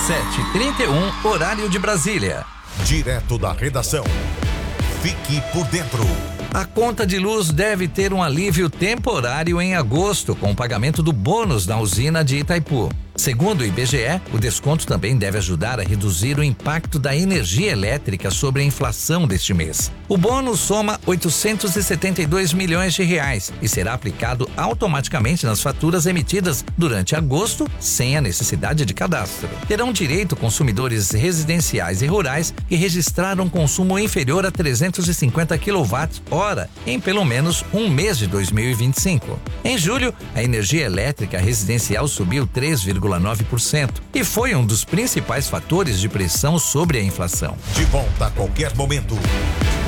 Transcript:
7h31, horário de Brasília. Direto da redação. Fique por dentro. A conta de luz deve ter um alívio temporário em agosto, com o pagamento do bônus na usina de Itaipu. Segundo o IBGE, o desconto também deve ajudar a reduzir o impacto da energia elétrica sobre a inflação deste mês. O bônus soma 872 milhões de reais e será aplicado automaticamente nas faturas emitidas durante agosto, sem a necessidade de cadastro. Terão direito consumidores residenciais e rurais que registraram consumo inferior a 350 kWh em pelo menos um mês de 2025. Em julho, a energia elétrica residencial subiu 3,9% e foi um dos principais fatores de pressão sobre a inflação. De volta a qualquer momento.